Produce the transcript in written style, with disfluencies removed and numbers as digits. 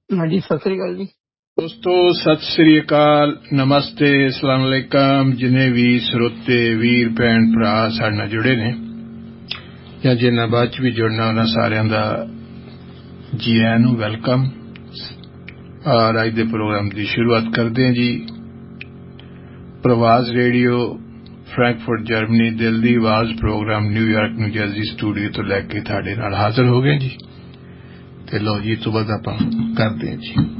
हाँ जी, सत श्री अकाल जी दोस्तों, सत श्री अकाल, नमस्ते, अस्सलाम वालेकुम। जिन्हें भी श्रोते वीर भैन भरा साडे नाल जुड़े ने या जिन्हां बाद च भी जुड़ना उन्हां सारियां दा जी आयां नूं वेलकम। और अज दे प्रोग्राम की शुरुआत करते हैं जी। प्रवास रेडियो फ्रैंकफर्ट जर्मनी दिल दी आवाज़ programme New York new Jersey studio तो लैके तुहाडे नाल हाजिर हो गए जी। ते लो जी तो बाद आपां करते हैं जी।